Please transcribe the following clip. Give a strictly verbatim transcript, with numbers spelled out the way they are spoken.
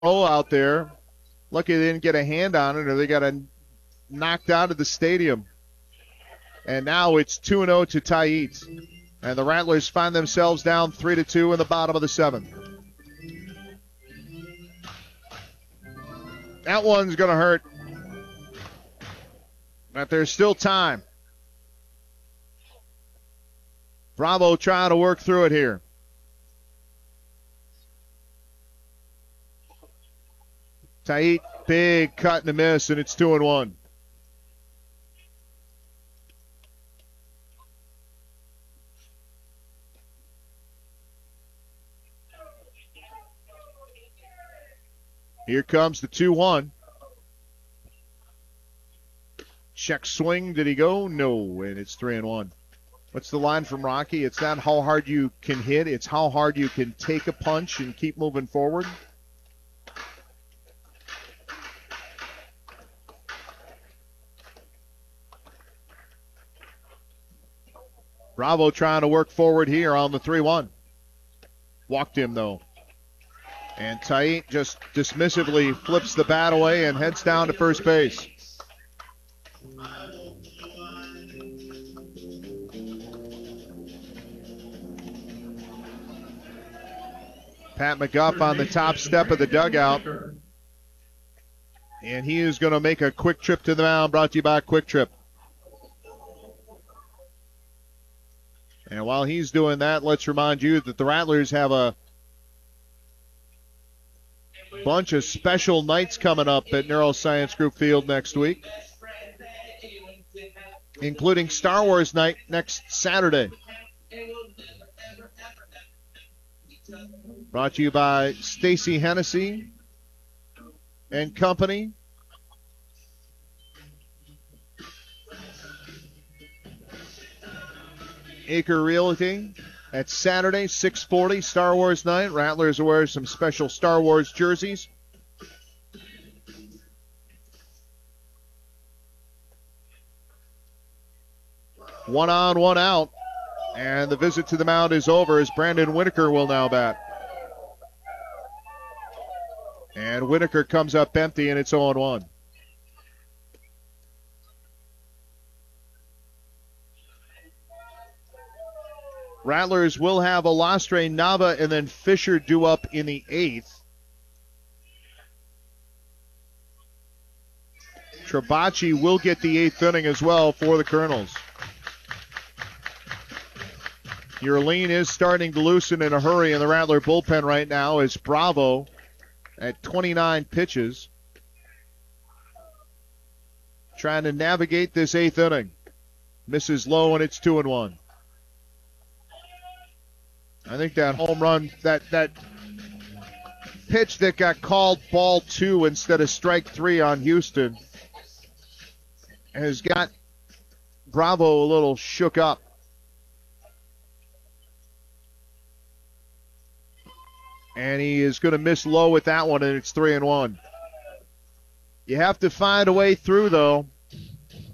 oh out there. Lucky they didn't get a hand on it or they got a knocked out of the stadium. And now it's two and oh to Taiit. And the Rattlers find themselves down three to two in the bottom of the seventh. That one's going to hurt. But there's still time. Bravo trying to work through it here. Taiit, big cut and a miss, and it's two and one. Here comes the two one. Check swing. Did he go? No, and it's three and one. What's the line from Rocky? It's not how hard you can hit. It's how hard you can take a punch and keep moving forward. Bravo trying to work forward here on the three one. Walked him, though. And Taiit just dismissively flips the bat away and heads down to first base. Pat McGuff on the top step of the dugout. And he is going to make a quick trip to the mound, brought to you by Quick Trip. And while he's doing that, let's remind you that the Rattlers have a bunch of special nights coming up at Neuroscience Group Field next week, including Star Wars night next Saturday. Brought to you by Stacy Hennessy and Company. Acre Realty. That's Saturday, six forty, Star Wars night. Rattlers will wear some special Star Wars jerseys. One on, one out. And the visit to the mound is over as Brandon Whitaker will now bat. And Whitaker comes up empty, and it's oh and one. Rattlers will have Alastre, Nava, and then Fisher due up in the eighth. Trabachi will get the eighth inning as well for the Colonels. Your lean is starting to loosen in a hurry in the Rattler bullpen right now as Bravo at twenty-nine pitches trying to navigate this eighth inning. Misses low, and it's two and one. I think that home run, that that pitch that got called ball two instead of strike three on Houston has got Bravo a little shook up. And he is going to miss low with that one, and it's three and one. You have to find a way through, though.